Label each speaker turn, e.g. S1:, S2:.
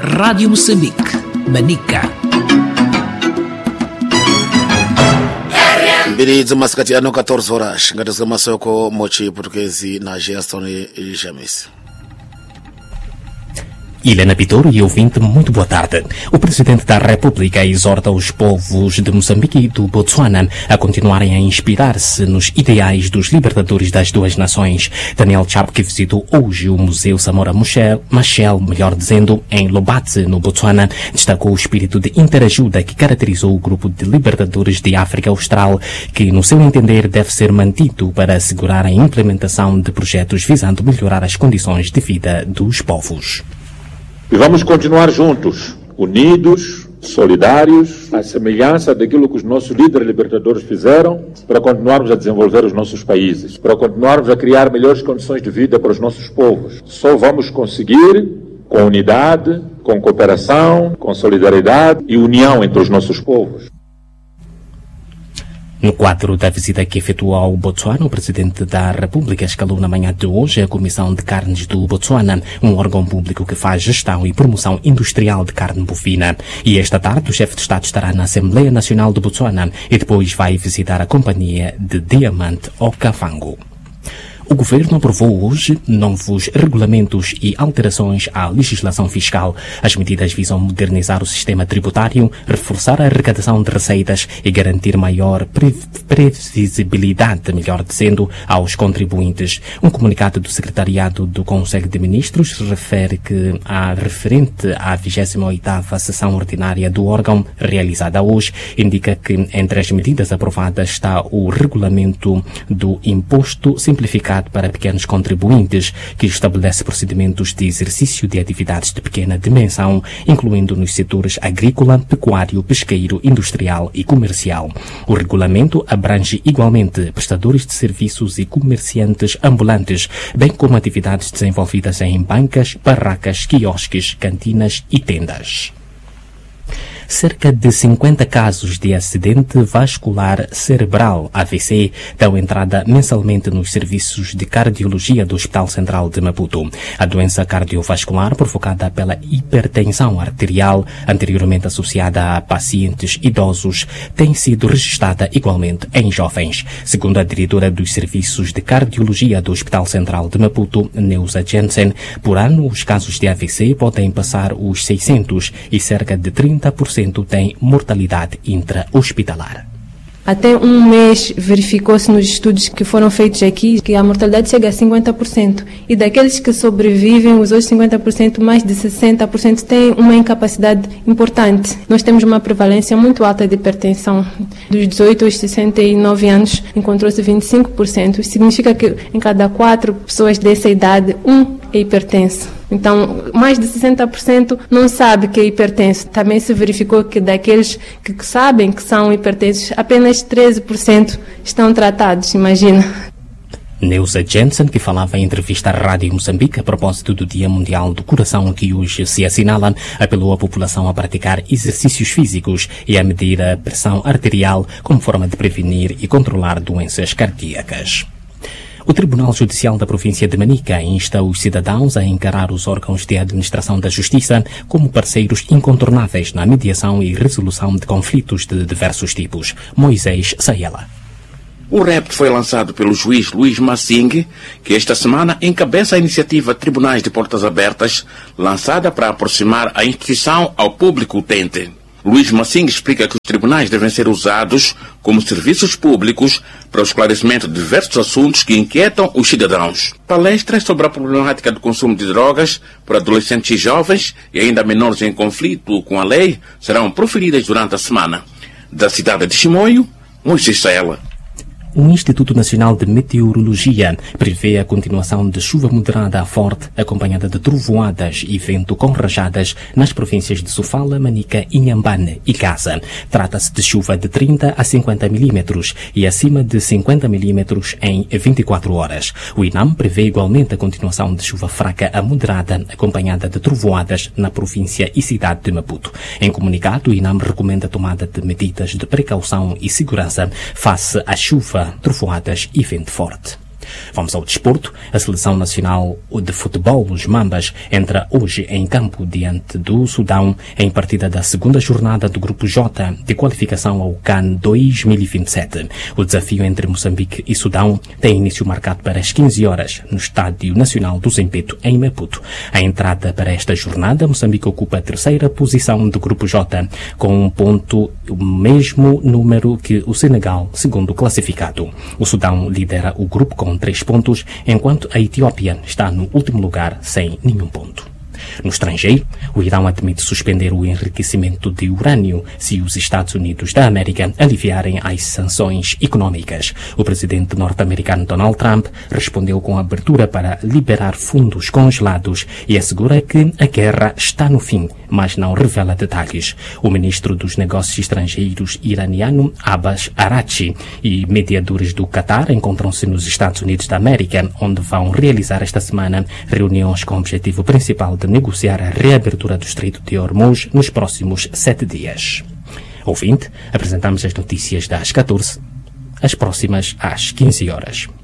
S1: Rádio Moçambique, Manica.
S2: Mbili maskati ano 14 horas ngatika masoko mochi portuguesi na gestão e jamis.
S3: Helena Pitoro e ouvinte, muito boa tarde. O Presidente da República exorta os povos de Moçambique e do Botsuana a continuarem a inspirar-se nos ideais dos libertadores das duas nações. Daniel Chapo, que visitou hoje o Museu Samora Machel, melhor dizendo, em Lobate, no Botsuana, destacou o espírito de interajuda que caracterizou o grupo de libertadores de África Austral, que, no seu entender, deve ser mantido para assegurar a implementação de projetos visando melhorar as condições de vida dos povos.
S4: E vamos continuar juntos, unidos, solidários, à semelhança daquilo que os nossos líderes libertadores fizeram, para continuarmos a desenvolver os nossos países, para continuarmos a criar melhores condições de vida para os nossos povos. Só vamos conseguir com unidade, com cooperação, com solidariedade e união entre os nossos povos.
S3: No quadro da visita que efetuou ao Botsuana, o Presidente da República escalou na manhã de hoje a Comissão de Carnes do Botsuana, um órgão público que faz gestão e promoção industrial de carne bovina. E esta tarde o chefe de Estado estará na Assembleia Nacional do Botsuana e depois vai visitar a companhia de Diamante Okavango. O Governo aprovou hoje novos regulamentos e alterações à legislação fiscal. As medidas visam modernizar o sistema tributário, reforçar a arrecadação de receitas e garantir maior previsibilidade, melhor dizendo, aos contribuintes. Um comunicado do Secretariado do Conselho de Ministros refere que referente à 28ª sessão ordinária do órgão, realizada hoje, indica que entre as medidas aprovadas está o regulamento do imposto simplificado para pequenos contribuintes, que estabelece procedimentos de exercício de atividades de pequena dimensão, incluindo nos setores agrícola, pecuário, pesqueiro, industrial e comercial. O regulamento abrange igualmente prestadores de serviços e comerciantes ambulantes, bem como atividades desenvolvidas em bancas, barracas, quiosques, cantinas e tendas. Cerca de 50 casos de acidente vascular cerebral, AVC, dão entrada mensalmente nos serviços de cardiologia do Hospital Central de Maputo. A doença cardiovascular provocada pela hipertensão arterial, anteriormente associada a pacientes idosos, tem sido registrada igualmente em jovens. Segundo a diretora dos serviços de cardiologia do Hospital Central de Maputo, Neuza Jensen, por ano os casos de AVC podem passar os 600 e cerca de 30% tem mortalidade intra-hospitalar.
S5: Até um mês verificou-se nos estudos que foram feitos aqui que a mortalidade chega a 50%. E daqueles que sobrevivem, os outros 50%, mais de 60% têm uma incapacidade importante. Nós temos uma prevalência muito alta de hipertensão. Dos 18 aos 69 anos, encontrou-se 25%. Isso significa que em cada 4 pessoas dessa idade, um é hipertenso. Então, mais de 60% não sabe que é hipertenso. Também se verificou que daqueles que sabem que são hipertensos, apenas 13% estão tratados, imagina.
S3: Neuza Jensen, que falava em entrevista à Rádio Moçambique a propósito do Dia Mundial do Coração, que hoje se assinala, apelou à população a praticar exercícios físicos e a medir a pressão arterial como forma de prevenir e controlar doenças cardíacas. O Tribunal Judicial da Província de Manica insta os cidadãos a encarar os órgãos de administração da justiça como parceiros incontornáveis na mediação e resolução de conflitos de diversos tipos. Moisés Sayela.
S6: O repto foi lançado pelo juiz Luís Massing, que esta semana encabeça a iniciativa Tribunais de Portas Abertas, lançada para aproximar a instituição ao público utente. Luís Massing explica que os tribunais devem ser usados como serviços públicos para o esclarecimento de diversos assuntos que inquietam os cidadãos. Palestras sobre a problemática do consumo de drogas por adolescentes e jovens e ainda menores em conflito com a lei serão proferidas durante a semana. Da cidade de Chimoio, Moisés Saela.
S3: O Instituto Nacional de Meteorologia prevê a continuação de chuva moderada a forte, acompanhada de trovoadas e vento com rajadas nas províncias de Sofala, Manica, Inhambane e Gaza. Trata-se de chuva de 30 a 50 milímetros e acima de 50 milímetros em 24 horas. O INAM prevê igualmente a continuação de chuva fraca a moderada, acompanhada de trovoadas na província e cidade de Maputo. Em comunicado, o INAM recomenda a tomada de medidas de precaução e segurança face à chuva, trovoadas e vento forte. Vamos ao desporto. A Seleção Nacional de Futebol, os Mambas, entra hoje em campo diante do Sudão em partida da segunda jornada do Grupo J de qualificação ao CAN 2027. O desafio entre Moçambique e Sudão tem início marcado para as 15 horas no Estádio Nacional do Zimpeto, em Maputo. A entrada para esta jornada, Moçambique ocupa a terceira posição do Grupo J, com um ponto, o mesmo número que o Senegal, segundo classificado. O Sudão lidera o grupo com 3 pontos, enquanto a Etiópia está no último lugar sem nenhum ponto. No estrangeiro, o Irão admite suspender o enriquecimento de urânio se os Estados Unidos da América aliviarem as sanções econômicas. O presidente norte-americano Donald Trump respondeu com abertura para liberar fundos congelados e assegura que a guerra está no fim, mas não revela detalhes. O ministro dos Negócios Estrangeiros iraniano Abbas Araghchi e mediadores do Qatar encontram-se nos Estados Unidos da América, onde vão realizar esta semana reuniões com o objetivo principal de negociar a reabertura do Estreito de Hormuz nos próximos 7 dias. Ouvinte, apresentamos as notícias das 14, as próximas às 15 horas.